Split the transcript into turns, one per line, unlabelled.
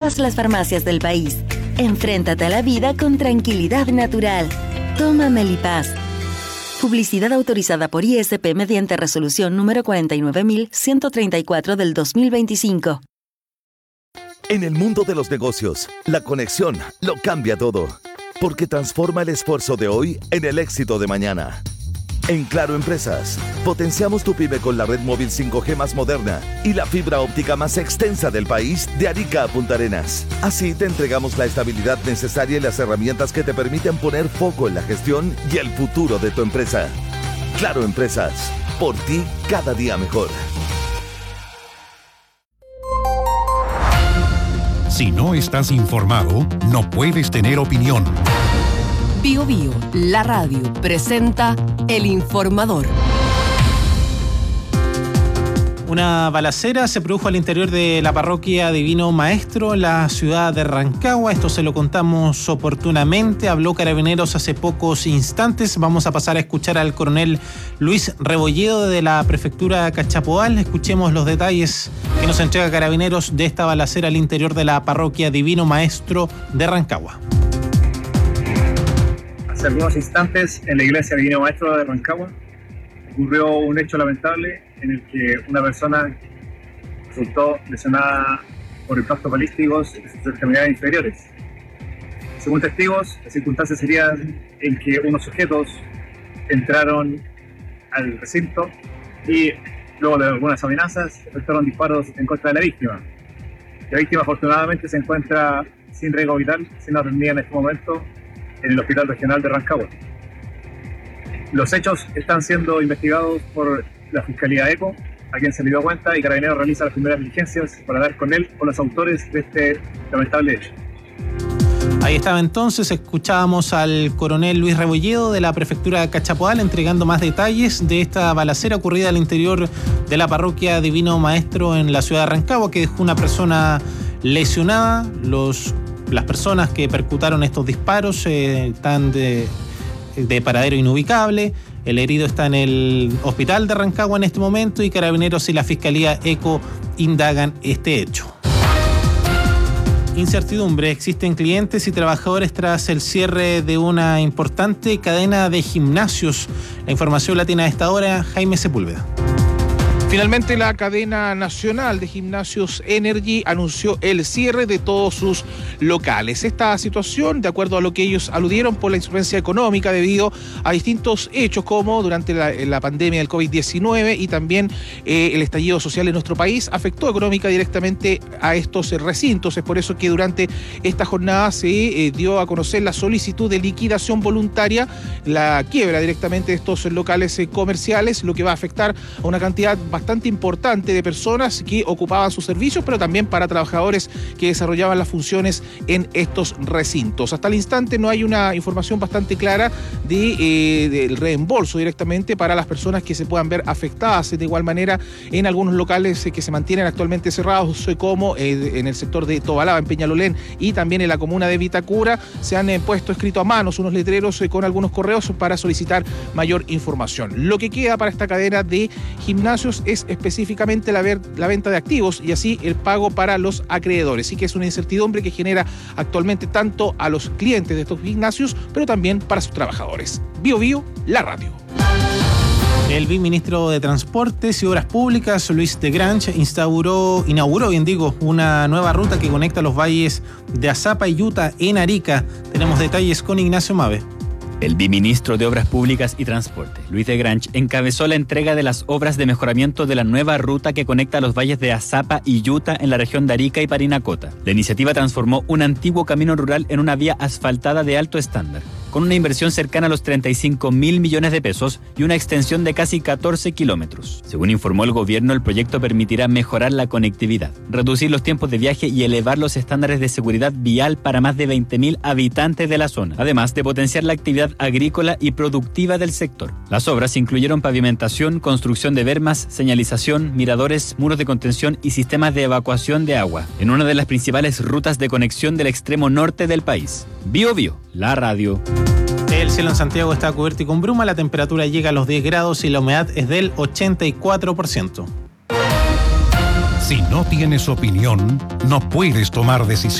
todas las farmacias del país. Enfréntate a la vida con tranquilidad natural. Toma Melipaz. Publicidad autorizada por ISP mediante resolución número 49.134 del 2025.
En el mundo de los negocios, la conexión lo cambia todo, porque transforma el esfuerzo de hoy en el éxito de mañana. En Claro Empresas, potenciamos tu pyme con la red móvil 5G más moderna y la fibra óptica más extensa del país de Arica a Punta Arenas. Así te entregamos la estabilidad necesaria y las herramientas que te permiten poner foco en la gestión y el futuro de tu empresa. Claro Empresas, por ti cada día mejor.
Si no estás informado, no puedes tener opinión.
Bio Bio, la radio, presenta El Informador.
Una balacera se produjo al interior de la parroquia Divino Maestro en la ciudad de Rancagua. Esto se lo contamos oportunamente. Habló Carabineros hace pocos instantes. Vamos a pasar a escuchar al coronel Luis Rebolledo de la prefectura Cachapoal. Escuchemos los detalles que nos entrega Carabineros de esta balacera al interior de la parroquia Divino Maestro de Rancagua.
Hace algunos instantes en la iglesia Divino Maestro de Rancagua ocurrió un hecho lamentable en el que una persona resultó lesionada por impactos balísticos en sus extremidades inferiores. Según testigos, las circunstancias serían en que unos sujetos entraron al recinto y luego de algunas amenazas efectuaron disparos en contra de la víctima. La víctima afortunadamente se encuentra sin riesgo vital, siendo atendida en este momento en el Hospital Regional de Rancagua. Los hechos están siendo investigados por la Fiscalía ECO, a quien se le dio cuenta, y Carabineros realiza las primeras diligencias para dar con él o los autores de este lamentable hecho.
Ahí estaba entonces, escuchábamos al coronel Luis Rebolledo de la prefectura de Cachapoal entregando más detalles de esta balacera ocurrida al interior de la parroquia Divino Maestro en la ciudad de Rancagua, que dejó una persona lesionada. Las personas que percutaron estos disparos están de paradero inubicable. El herido está en el hospital de Rancagua en este momento y Carabineros y la Fiscalía ECO indagan este hecho. Incertidumbre. Existen clientes y trabajadores tras el cierre de una importante cadena de gimnasios. La información la tiene a esta hora Jaime Sepúlveda.
Finalmente, la cadena nacional de gimnasios Energy anunció el cierre de todos sus locales. Esta situación, de acuerdo a lo que ellos aludieron por la insolvencia económica debido a distintos hechos como durante la pandemia del COVID-19 y también el estallido social en nuestro país, afectó económica directamente a estos recintos. Es por eso que durante esta jornada se dio a conocer la solicitud de liquidación voluntaria, la quiebra directamente de estos locales comerciales, lo que va a afectar a una cantidad bastante importante de personas que ocupaban sus servicios, pero también para trabajadores que desarrollaban las funciones en estos recintos. Hasta el instante no hay una información bastante clara del reembolso directamente para las personas que se puedan ver afectadas. De igual manera, en algunos locales que se mantienen actualmente cerrados, como en el sector de Tobalaba, en Peñalolén, y también en la comuna de Vitacura, se han puesto escrito a manos unos letreros con algunos correos para solicitar mayor información. Lo que queda para esta cadena de gimnasios es específicamente la venta de activos y así el pago para los acreedores. Sí que es una incertidumbre que genera actualmente tanto a los clientes de estos gimnasios, pero también para sus trabajadores. Bio Bio, la radio.
El viceministro de Transportes y Obras Públicas, Luis de Grange, inauguró una nueva ruta que conecta los valles de Azapa y Yuta en Arica. Tenemos detalles con Ignacio Mave.
El viceministro de Obras Públicas y Transporte, Luis de Grange, encabezó la entrega de las obras de mejoramiento de la nueva ruta que conecta los valles de Azapa y Yuta en la región de Arica y Parinacota. La iniciativa transformó un antiguo camino rural en una vía asfaltada de alto estándar, con una inversión cercana a los 35.000 millones de pesos y una extensión de casi 14 kilómetros. Según informó el gobierno, el proyecto permitirá mejorar la conectividad, reducir los tiempos de viaje y elevar los estándares de seguridad vial para más de 20.000 habitantes de la zona, además de potenciar la actividad agrícola y productiva del sector. Las obras incluyeron pavimentación, construcción de bermas, señalización, miradores, muros de contención y sistemas de evacuación de agua, en una de las principales rutas de conexión del extremo norte del país. Bio Bio, la radio.
El cielo en Santiago está cubierto y con bruma, la temperatura llega a los 10 grados y la humedad es del 84%.
Si no tienes opinión, no puedes tomar decisiones.